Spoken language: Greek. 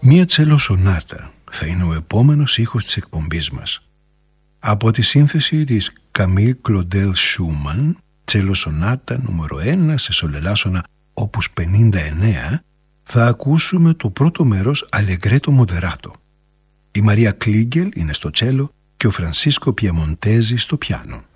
Μία τσελοσονάτα θα είναι ο επόμενος ήχος της εκπομπής μας. Από τη σύνθεση της Καμίλ Κλοντέλ Σούμαν, τσελοσονάτα νούμερο 1 σε σολελάσονα όπους 59, θα ακούσουμε το πρώτο μέρος Αλεγκρέτο Μοντεράτο. Η Μαρία Κλίγκελ είναι στο τσέλο και ο Φρανσίσκο Πιεμοντέζη στο πιάνο.